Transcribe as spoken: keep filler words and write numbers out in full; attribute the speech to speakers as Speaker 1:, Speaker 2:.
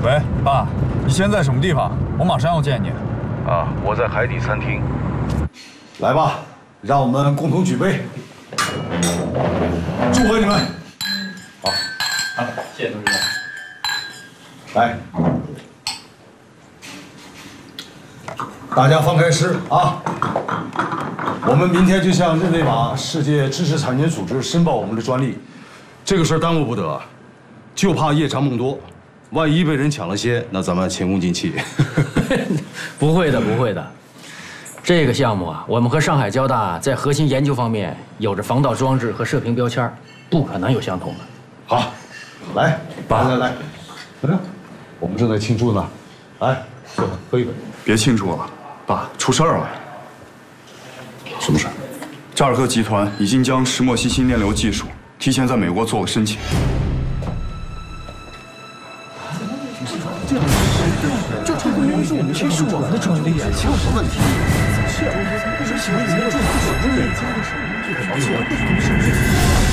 Speaker 1: 喂，爸，你现在什么地方？我马上要见你。
Speaker 2: 啊，我在海底餐厅。
Speaker 3: 来吧，让我们共同举杯，祝贺你们！好，
Speaker 4: 好，谢谢董事长。
Speaker 3: 来，大家放开吃啊！我们明天就向日内瓦世界知识产权组织申报我们的专利，这个事儿耽误不得，就怕夜长梦多，万一被人抢了先，那咱们前功尽弃。
Speaker 4: 不会的，不会的。这个项目啊，我们和上海交大在核心研究方面有着防盗装置和射频标签，不可能有相同的。
Speaker 3: 好，来，来来来，来，我们正在庆祝呢，来，坐，喝一杯。
Speaker 1: 别庆祝了，爸，出事儿了。
Speaker 3: 什么事儿？
Speaker 1: 扎尔克集团已经将石墨烯新链流技术提前在美国做了申请。
Speaker 5: 这这明明是我们这是我们的专利啊，有什么问题？是，这是我们的专利，这是我们家的专利。